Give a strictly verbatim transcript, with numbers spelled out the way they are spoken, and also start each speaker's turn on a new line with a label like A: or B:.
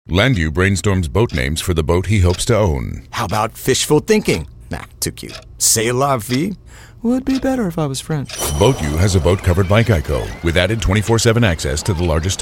A: Landu brainstorms boat names for the boat he hopes to own.
B: How about fishful thinking? Nah, too cute. C'est la vie would be better if I was French.
A: Boat U has a boat covered by Geico with added twenty-four seven access to the largest